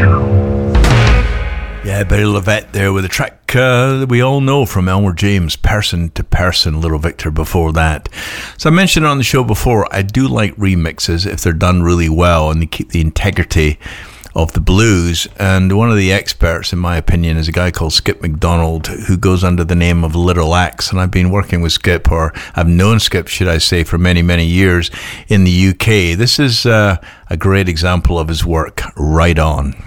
Yeah, Barry Levette there with a track that we all know from Elmer James, Person to Person, Little Victor before that. So I mentioned on the show before, I do like remixes if they're done really well and they keep the integrity of the blues. And one of the experts, in my opinion, is a guy called Skip McDonald, who goes under the name of Little Axe. And I've been working with Skip, or I've known Skip, should I say, for many, many years in the UK. This is a great example of his work. Right On.